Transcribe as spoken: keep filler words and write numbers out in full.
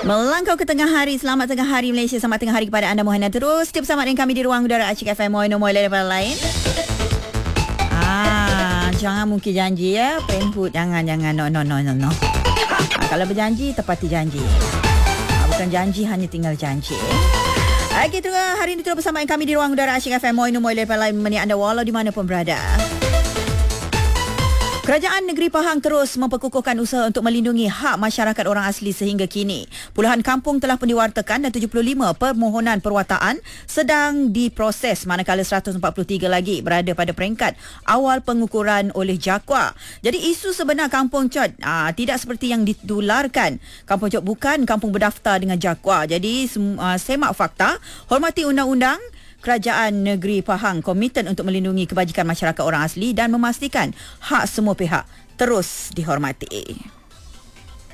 Melangkau ke tengah hari. Selamat tengah hari Malaysia. Selamat tengah hari kepada anda Mohana. Terus tips bersama dengan kami di ruang udara Acik F M. Mohon nombor level lain. Ah, jangan mungkin janji ya. Penhut jangan jangan no no no no no. Ah, kalau berjanji tepati janji. Ah, bukan janji hanya tinggal janji. Okey, terus hari ini terus bersama dengan kami di ruang udara Acik F M. Mohon nombor level lain menemani anda walau di mana pun berada. Kerajaan Negeri Pahang terus memperkukuhkan usaha untuk melindungi hak masyarakat orang asli sehingga kini. Puluhan kampung telah pun diwartakan dan tujuh puluh lima permohonan perwataan sedang diproses manakala seratus empat puluh tiga lagi berada pada peringkat awal pengukuran oleh JAKWA. Jadi isu sebenar Kampung Chot aa, tidak seperti yang ditularkan. Kampung Chot bukan kampung berdaftar dengan JAKWA. Jadi aa, semak fakta, hormati undang-undang. Kerajaan Negeri Pahang komited untuk melindungi kebajikan masyarakat orang asli dan memastikan hak semua pihak terus dihormati.